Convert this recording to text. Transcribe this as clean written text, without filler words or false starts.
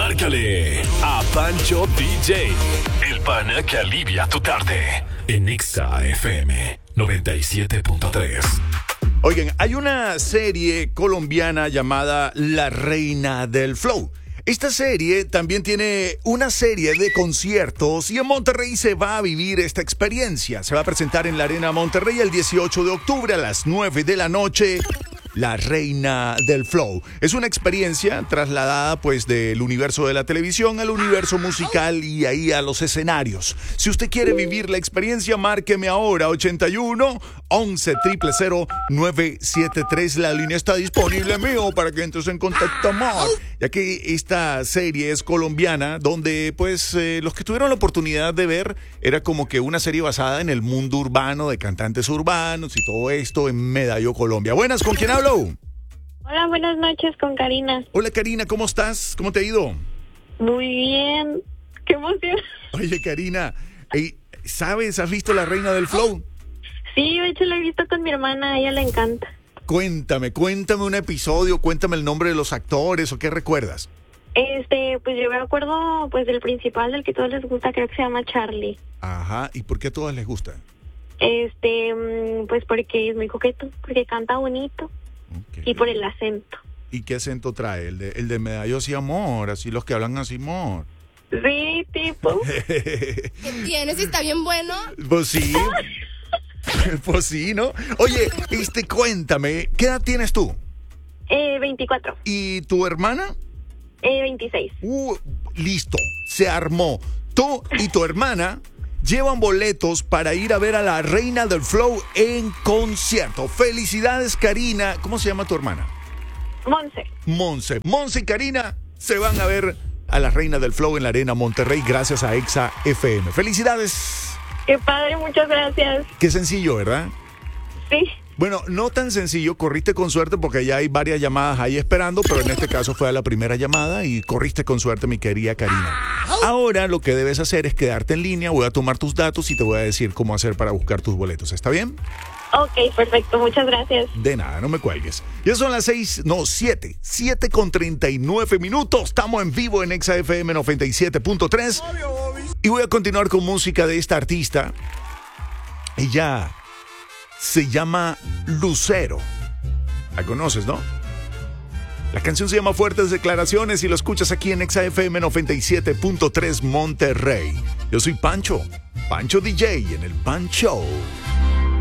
Márcale a Pancho DJ, el pana que alivia tu tarde. En Exa FM 97.3. Oigan, hay una serie colombiana llamada La Reina del Flow. Esta serie también tiene una serie de conciertos y en Monterrey se va a vivir esta experiencia. Se va a presentar en la Arena Monterrey el 18 de octubre a las 9 de la noche. La Reina del Flow. Es una experiencia trasladada pues del universo de la televisión al universo musical y ahí a los escenarios. Si usted quiere vivir la experiencia, márqueme ahora 81 11 000 973. La línea está disponible, mío, para que entres en contacto más. Ya que esta serie es colombiana, donde pues los que tuvieron la oportunidad de ver era como que una serie basada en el mundo urbano de cantantes urbanos y todo esto en Medallo, Colombia. Buenas, ¿con quién hablo? Hola, buenas noches, con Karina. Hola, Karina, ¿cómo estás? ¿Cómo te ha ido? Muy bien. Qué emoción. Oye, Karina, ¿sabes? ¿Has visto La Reina del Flow? Sí, de hecho lo he visto con mi hermana, a ella le encanta. Cuéntame un episodio, cuéntame el nombre de los actores o qué recuerdas. Pues yo me acuerdo pues del principal, del que a todos les gusta, creo que se llama Charlie. Ajá, ¿y por qué a todas les gusta? Pues porque es muy coqueto, porque canta bonito. Okay. Y por el acento. ¿Y qué acento trae? El de Medallos y Amor, así los que hablan así, amor. Sí, tipo. ¿Qué tienes? ¿Está bien bueno? Pues sí. Pues sí, ¿no? Oye, cuéntame, ¿qué edad tienes tú? 24. ¿Y tu hermana? 26. Listo, se armó. Tú y tu hermana llevan boletos para ir a ver a la Reina del Flow en concierto. Felicidades, Karina. ¿Cómo se llama tu hermana? Monse. Monse y Karina se van a ver a la Reina del Flow en la Arena Monterrey gracias a Exa FM. Felicidades. Qué padre, muchas gracias. Qué sencillo, ¿verdad? Sí. Bueno, no tan sencillo, corriste con suerte porque ya hay varias llamadas ahí esperando, pero en este caso fue a la primera llamada y corriste con suerte, mi querida Karina. Ahora lo que debes hacer es quedarte en línea, voy a tomar tus datos y te voy a decir cómo hacer para buscar tus boletos, ¿está bien? Ok, perfecto, muchas gracias. De nada, no me cuelgues. Ya son las 7 con 39 minutos, estamos en vivo en Exa FM 97.3 y voy a continuar con música de esta artista. Ella se llama Lucero. La conoces, ¿no? La canción se llama Fuertes Declaraciones y lo escuchas aquí en Exa FM 97.3 Monterrey. Yo soy Pancho DJ en el Pan Show.